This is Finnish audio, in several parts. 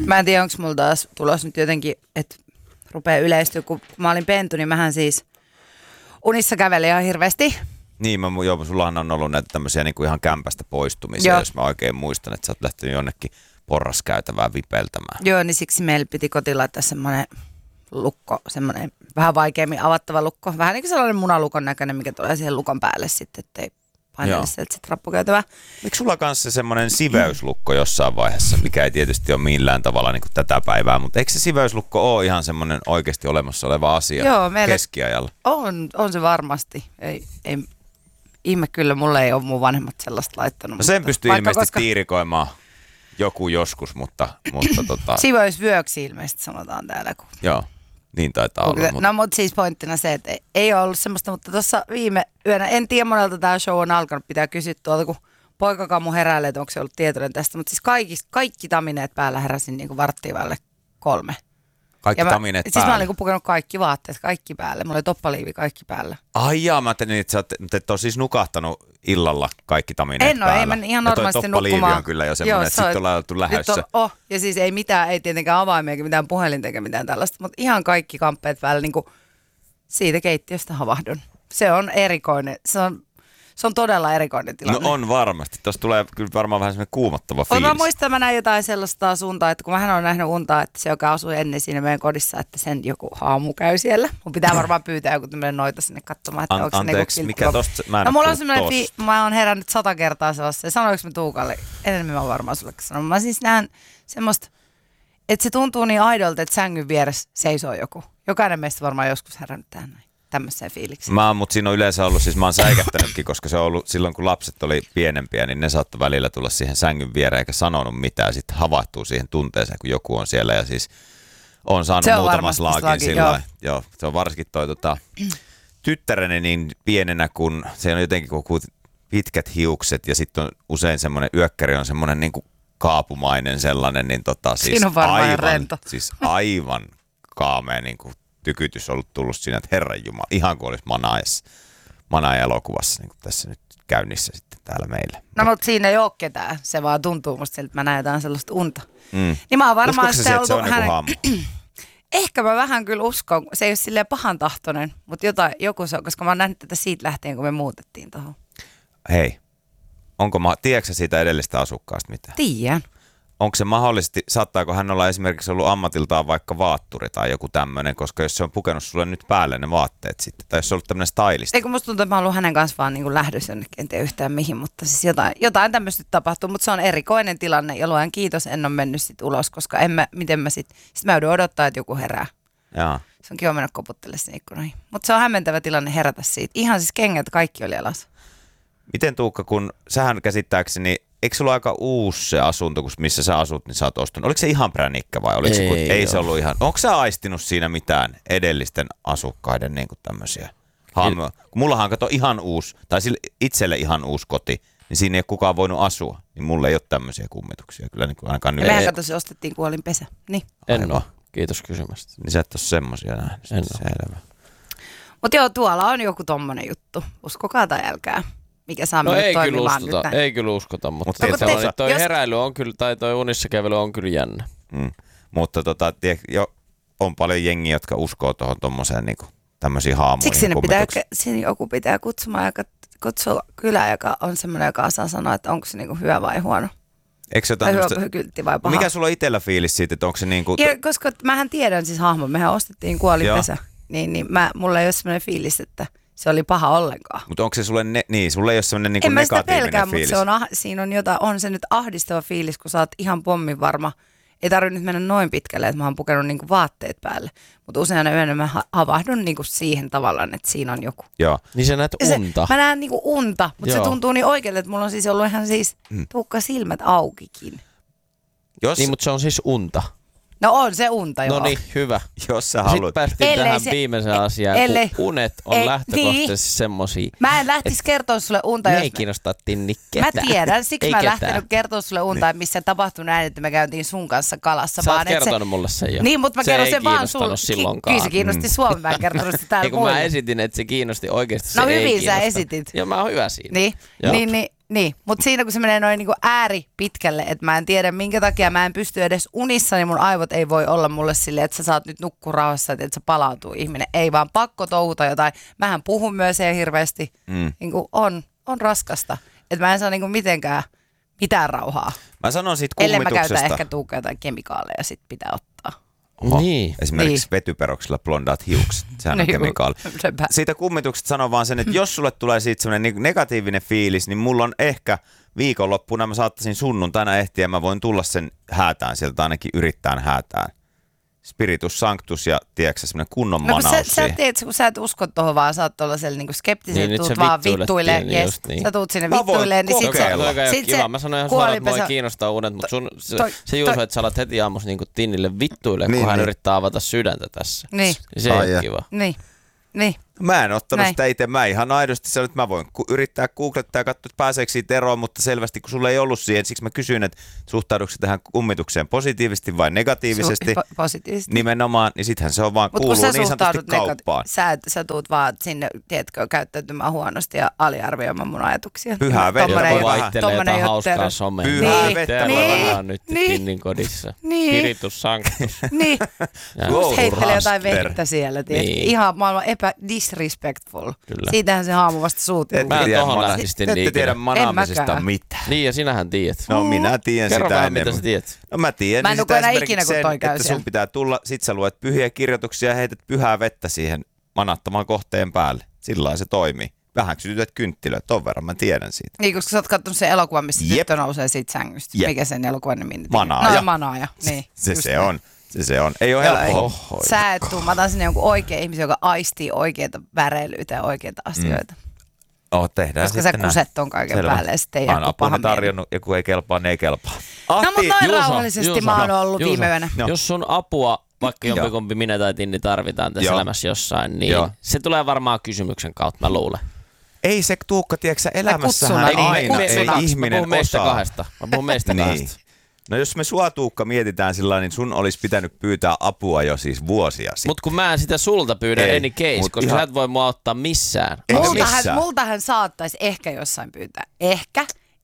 Mä en tiedä, onko mulla taas tulos nyt jotenkin, että rupeaa yleistyä. Kun mä olin pentu, niin mähän siis unissa kävelin ihan hirveästi. Niin, sullahan on ollut näitä tämmöisiä niin kuin ihan kämpästä poistumisia, jos mä oikein muistan, että sä oot lähtenyt jonnekin porraskäytävään vipeltämään. Joo, niin siksi meillä piti kotiin laittaa semmoinen lukko, semmoinen vähän vaikeammin avattava lukko. Vähän niin kuin sellainen munalukon näköinen, mikä tulee siihen lukon päälle sitten, ettei painelle sieltä sitten rappukäytävää. Eikö sulla kanssa semmoinen siveyslukko jossain vaiheessa, mikä ei tietysti ole millään tavalla niin kuin tätä päivää, mutta eikö se siveyslukko ole ihan semmoinen oikeasti olemassa oleva asia keskiajalla? On se varmasti. Ei, ihme kyllä, mulle ei ole mun vanhemmat sellaista laittanut. No sen pystyy ilmeisesti tiirikoimaan joku joskus, mutta siveysvyöksi ilmeisesti sanotaan täällä. Joo, niin taitaa olla. No mutta siis pointtina se, että ei ole ollut semmoista, mutta tuossa viime yönä, en tiedä monelta tämä show on alkanut, pitää kysyä tuolta, kun poikakaan heräilee, että onko se ollut tietoinen tästä, mutta siis kaikki tamineet päällä heräsin niin kuin 2:45. Kaikki tamineet päällä? Siis mä olin pukenut kaikki vaatteet, kaikki päälle. Mulla oli toppaliivi kaikki päällä. Ai jaa, mä ajattelin, että sä et ole siis nukahtanut illalla kaikki tamineet päällä. Ei mä ihan normaalisti nukkumaan. Ja toi toppaliivi on kyllä jo semmoinen, että sitten ollaan oltu lähdössä. Ja siis ei mitään, ei tietenkään avaimia, eikä mitään puhelinta, eikä mitään tällaista, mutta ihan kaikki kamppeet päällä, niin kuin siitä keittiöstä havahdun. Se on erikoinen, se on todella erikoinen tilanne. No on varmasti. Tuossa tulee kyllä varmaan vähän semmoinen kuumottava fiilis. Mä muistan, että mä näin jotain sellaista suuntaa, että kun mähän olen nähnyt untaa, että se, joka asui ennen siinä meidän kodissa, että sen joku haamu käy siellä. Mun pitää varmaan pyytää joku tämmöinen noita sinne katsomaan, että onko se anteeksi, mikä tosta? No mulla on semmoinen, mä oon herännyt 100 kertaa sellaista. Ja sanoinko mä Tuukalle, enemmän mä oon varmaan sulle sanonut. Mä siis näen semmoista, että se tuntuu niin aidolta, että sängyn vieressä seisoo joku. Jokainen meistä varmaan joskus herännyt tähän näin. Tämmöiseen fiilikseen. Mutta siinä on yleensä ollut, siis mä oon säikättänytkin, koska se on ollut silloin, kun lapset oli pienempiä, niin ne saattoi välillä tulla siihen sängyn viereen eikä sanonut mitään. Sitten havahtuu siihen tunteeseen, kun joku on siellä ja siis on saanut muutaman slaakin sillä. Joo, se on varsinkin toi tyttäreni niin pienenä, kun se on jotenkin kun pitkät hiukset ja sitten on usein semmoinen yökkäri on semmoinen niin kuin kaapumainen sellainen, niin siis aivan kaamea niin kuin tykytys ollut tullut siinä, että herranjumala, ihan kuin olisi Manaaja-elokuvassa, niin kuin tässä nyt käynnissä sitten täällä meillä. No mutta siinä ei ole ketään, se vaan tuntuu musta siltä, että mä näen jotain sellaista unta. Niin mä oon varmaan sitä ollut se on hänen... haamu? Ehkä mä vähän kyllä uskon, se ei ole silleen pahan tahtoinen, mutta joku se on, koska mä oon nähnyt tätä siitä lähtien, kun me muutettiin tuohon. Hei, tiedätkö siitä edellistä asukkaasta mitään? Tiedän. Onko se mahdollisesti, saattaako hän olla esimerkiksi ollut ammatiltaan vaikka vaatturi tai joku tämmöinen, koska jos se on pukenut sulle nyt päälle ne vaatteet sitten, tai jos se on ollut tämmöinen stylist. Eikö musta tuntuu, että mä oon ollut hänen kanssaan vaan niin kuin lähdössä jonnekin, en tiedä yhtään mihin, mutta siis jotain tämmöistä tapahtuu, mutta se on erikoinen tilanne ja luen kiitos, en ole mennyt sit ulos, koska miten mä sit mä joudun odottaa, että joku herää. Jaa. Se on kiva mennä koputtelemaan sinne ikkunoihin, mutta se on hämmentävä tilanne herätä siitä. Ihan siis kengät kaikki oli alas. Miten Tuukka, kun sähän käsittääkseni, eikö sulla aika uusi se asunto, missä sä asut, niin sä oot ostanut? Oliko se ihan pränikkä vai oliko ei se ollut ihan? Onko sä aistinut siinä mitään edellisten asukkaiden niin kuin tämmöisiä haamuja? Kun mullahan kato ihan uusi, tai itselle ihan uusi koti, niin siinä ei ole kukaan voinut asua. Niin mulla ei ole tämmöisiä kummituksia. Kyllä niin kuin ainakaan nyt. Mehän kato, se ostettiin kuolinpesä. Niin. En ole. Kiitos kysymästä. Niin sä et ole semmosia nähnyt. Selvä. Mutta joo, tuolla on joku tommonen juttu. Uskokaa tai älkää. Mikä saa meidät toimimaan nyt näin. Ei kyllä uskota, mutta toi heräily on kyllä, tai toi unissa kävely on kyllä jännä. Mutta on paljon jengiä, jotka uskoo tuohon tommoseen niinku tämmöisiin haamuihin. Siksi sinne joku pitää kutsua kylä, joka on semmoinen, joka osaa sanoa, että onko se niinku hyvä vai huono. Eikö tai hyvä kyltti vai paha. Mikä sulla on itsellä fiilis siitä, että onko se niinku... Koska mähän tiedän siis hahmon, mehän ostettiin kuolinpesä. Niin mulla ei ole semmoinen fiilis, että se oli paha ollenkaan. Mutta onko se sulle, sulle ei ole semmoinen niinku negatiivinen pelkää, fiilis? Mutta siinä on se nyt ahdistava fiilis, kun sä oot ihan pommin varma. Ei tarvitse nyt mennä noin pitkälle, että mä oon pukenut niinku vaatteet päälle. Mutta useana yönä mä havahdun niinku siihen tavallaan, että siinä on joku. Joo. Niin sä näet unta. Mä näen niinku unta, mutta se tuntuu niin oikealle, että mulla on siis ollut ihan siis Tuukka silmät aukikin. Niin, mutta se on siis unta. No on se unta, joo. No niin, hyvä. Jos sä haluat. Sitten päästiin tähän viimeiseen asiaan, kun unet on lähtökohtaisesti semmosia. Mä en lähtisi kertoa sulle unta. Ne ei kiinnostaa tinni ketään. Mä tiedän, siksi mä en lähtenyt kertoa sulle unta, missä tapahtui näin, että me käytiin sun kanssa kalassa. Sä oot kertonut mulle sen jo. Niin, mutta mä kerron sen vaan sulle. Silloinkaan. Kyllä se kiinnosti Suomen, mä en kertonut sitä täällä kun mä esitin, että se kiinnosti oikeasti, se ei kiinnosta. hyvin sä esitit. Ja mä oon hyvä siinä. Niin. Niin, mutta siinä kun se menee noin niinku ääri pitkälle, että mä en tiedä minkä takia mä en pysty edes unissa, niin mun aivot ei voi olla mulle silleen, että sä saat nyt nukkua rauhassa, että se palautuu ihminen. Ei vaan pakko touhuta jotain. Mähän puhun myös hirveästi. Niinku on raskasta. Että mä en saa niinku mitenkään mitään rauhaa. Mä sanon siitä kummituksesta. Ellei mä käytä ehkä tuukka jotain kemikaaleja sit pitää ottaa. Oho, niin. Esimerkiksi vetyperoksilla blondaat hiukset, sehän on kemikaali. Sepä. Siitä kummituksesta sanon vaan sen, että jos sulle tulee siitä semmoinen negatiivinen fiilis, niin mulla on ehkä viikonloppuna, mä saattaisin sunnuntaina ehtiä ja mä voin tulla sen häätään sieltä, ainakin yrittään häätään. Spiritus Sanctus ja tiedätkö semmoinen kunnon manaus siihen. Kun sä et usko tuohon vaan, sä oot tuollaisella niin skeptisellä, niin tuut vaan vittuille. Yes. Niin. Sä tuut sinne vittuilleen, niin sit kiva. Mä sanoin ihan suoraan, että mua ei kiinnostaa unet, mutta se Juuso, että sä alat heti aamussa niin Tinnille vittuille, kun hän yrittää avata sydäntä tässä. Niin. Se ei ole kiva. Niin. Mä en ottanut sitä itse. Mä ihan aidosti sanoin, että mä voin yrittää googlettaa ja katsoa, että pääseekö siitä eroon, mutta selvästi kun sulla ei ollut siihen, siksi mä kysyin, että suhtaudutko tähän kummitukseen positiivisesti vai negatiivisesti. Positiivisesti. Nimenomaan, niin sittenhän se on vaan kuuluu niin sanotusti kauppaan. Sä tuut vaan sinne, tiedätkö, käyttäytymään huonosti ja aliarvioimaan mun ajatuksia. Pyhää vettä. Joku vaihtelee jotain hauskaa someen. Pyhää vettä. Vähän nyt Tinnin kodissa. Spiritus Sanctus. Niin. Heittelee jotain vettä siellä, tiedätkö. Ihan maailman disrespectful. Kyllä. Siitähän se haamu vasta suutuu. Mä en tohon lähtistin liikenä. Ette tiedä manaamisesta mitään. Niin ja sinähän tiedät. No minä tiedän sitä enemmän. Mitä sä tiedät? No mä tiedän. Mä en nuku enää ikinä, kun toi käy että sun pitää tulla, sit sä luet pyhiä kirjoituksia ja heität pyhää vettä siihen manattamaan kohteen päälle. Sillä se toimii. Vähän sytytät kynttilöä, ton verran mä tiedän siitä. Niin, koska sä oot kattonut sen elokuvan, missä tyttö nousee siitä sängystä. Mikä sen elokuvan nimi? Manaaja. No Manaaja, niin. Se on. Se on. Ei ole helppoa. Sä et tuu. Mä otan sinne jonkun oikea ihmisen, joka aistii oikeita väreilyitä ja oikeita asioita. Tehdään koska sä kuset ton kaiken päälle ja sitten ei jää paha tarjonnut ja kun ei kelpaa, niin ei kelpaa. No mutta noin rauhallisesti mä oon ollut viime yönä. Jos sun apua, vaikka jompikumpi minä tai Tinni tarvitaan tässä elämässä jossain, niin se tulee varmaan kysymyksen kautta, mä luulen. Ei se Tuukka, tiedätkö elämässähän aina ei ihminen osaa. Mä puhun meistä kahdesta. No jos me sua Tuukka mietitään sillä niin sun olisi pitänyt pyytää apua jo siis vuosia sitten. Mut kun mä en sitä sulta pyydä any case, koska sä et voi mua auttaa missään. Multahan saattaisi ehkä jossain pyytää. Ehkä.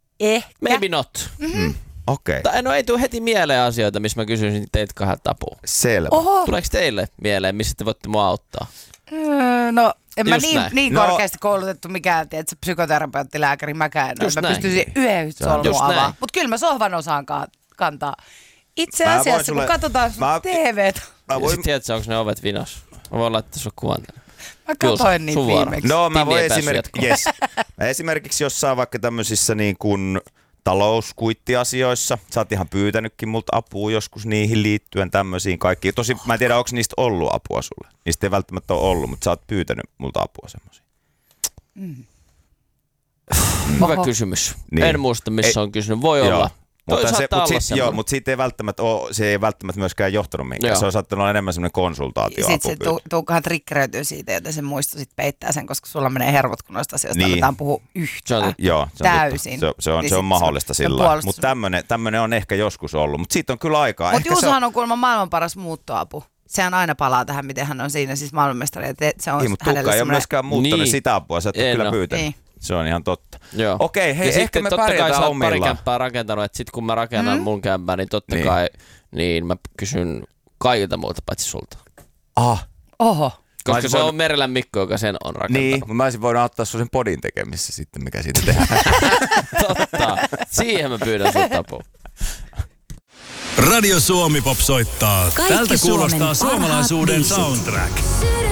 Maybe not. Okei. No ei tule heti mieleen asioita, missä mä kysyisin teitä kahdelta apua. Selvä. Tuleeko teille mieleen, missä te voitte mua auttaa? No en mä niin korkeasti koulutettu mikään, tiedätkö, psykoterapeutti, lääkäri, mäkään. Mä pystyisin yhden solmua avaamaan. Mut kyllä mä sohvan osaan kantaa. Itse asiassa, kun katsotaan TV:tä. Sitten tiedätkö, onko ne ovet vinos? Mä voin laittaa sun kuvan tänne. Mä katsoin niitä viimeksi. No mä voin esimerkiksi jossain vaikka tämmöisissä niin kuin talouskuittiasioissa. Sä oot ihan pyytänytkin multa apua joskus niihin liittyen tämmöisiin kaikkiin. Tosi mä en tiedä, onko niistä ollut apua sulle. Niistä ei välttämättä ole ollut, mutta sä oot pyytänyt multa apua semmoisiin. Hyvä kysymys. Niin. En muista, missä on kysynyt. Voi olla. Mutta siitä ei välttämättä ole, se ei välttämättä myöskään johtanut mihinkään. Se on saattanut olla enemmän semmoinen konsultaatioapu. Sitten se Tuukkahan trikkeröityy siitä, joten se muisto sitten peittää sen, koska sulla menee hervot, kun noista asioista aletaan puhua yhtään. Täysin. Se on mahdollista sillä lailla. Mutta tämmöinen on ehkä joskus ollut. Mutta siitä on kyllä aikaa. Mutta Juusohan on kuulemma maailman paras muuttoapu. Sehän aina palaa tähän, miten hän on siinä siis maailmanmestari. Mutta Tuukka ei ole myöskään muuttanut sitä apua. Sä et ole kyllä pyytänyt. Se on ihan totta. Okei, hei, ehkä me pärjätään omillaan. Pari kämppää rakentanut, että sit kun mä rakennan mun kämppää, niin totta kai niin mä kysyn kaikilta muilta paitsi sulta. Oho. Koska se on Merilän Mikko, joka sen on rakentanut. Niin, mutta mä olisin voinut ottaa sun sen podin tekemissä sitten, mikä siitä tehdään. Totta. Siihen mä pyydän sulta apua. Radio Suomi Pop soittaa. Tältä kuulostaa suomalaisuuden soundtrack.